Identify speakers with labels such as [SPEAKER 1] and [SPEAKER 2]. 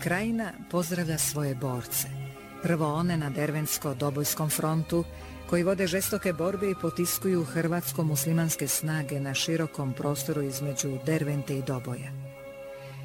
[SPEAKER 1] Krajina pozdravlja svoje borce. Prvo one na Dervensko-Dobojskom frontu, koji vode žestoke borbe i potiskuju hrvatsko-muslimanske snage na širokom prostoru između Dervente i Doboja.